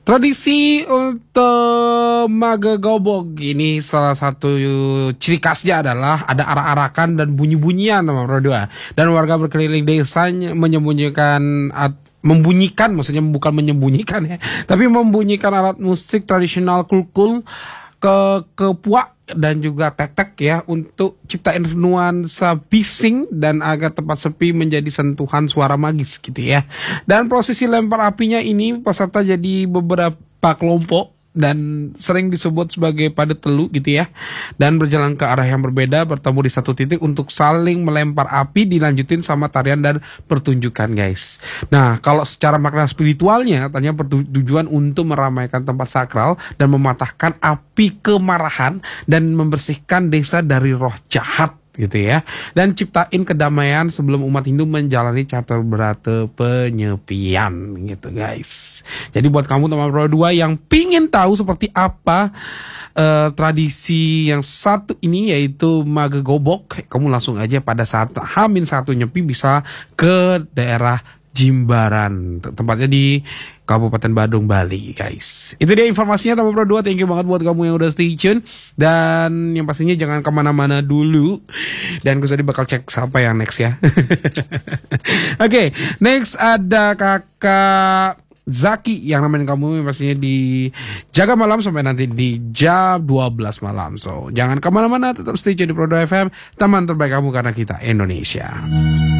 Tradisi untuk Mage Gobok ini salah satu ciri khasnya adalah ada arak-arakan dan bunyi-bunyian teman berdua. Dan warga berkeliling desa membunyikan, maksudnya bukan menyembunyikan ya, tapi membunyikan alat musik tradisional kulkul, kepuak dan juga tek-tek ya untuk ciptain nuansa bising dan agar tempat sepi menjadi sentuhan suara magis gitu ya. Dan prosesi lempar apinya ini peserta jadi beberapa kelompok dan sering disebut sebagai pada telu gitu ya, dan berjalan ke arah yang berbeda, bertemu di satu titik untuk saling melempar api, dilanjutin sama tarian dan pertunjukan guys. Nah kalau secara makna spiritualnya katanya bertujuan untuk meramaikan tempat sakral dan mematahkan api kemarahan dan membersihkan desa dari roh jahat gitu ya, dan ciptain kedamaian sebelum umat Hindu menjalani catur berata penyepian gitu guys. Jadi buat kamu teman Pro 2 yang pingin tahu seperti apa tradisi yang satu ini yaitu Mage Gobok, kamu langsung aja pada saat H-1 nyepi bisa ke daerah Jimbaran, tempatnya di Kabupaten Badung, Bali guys. Itu dia informasinya teman Pro 2. Thank you banget buat kamu yang udah stay tune. Dan yang pastinya jangan kemana-mana dulu. Dan gue tadi bakal cek siapa yang next ya. Oke, next ada kakak Zaki yang nemenin kamu pastinya di Jaga Malam sampai nanti di jam 12 malam. So jangan kemana-mana, tetap stay tune di Pro 2 FM, teman terbaik kamu karena kita Indonesia.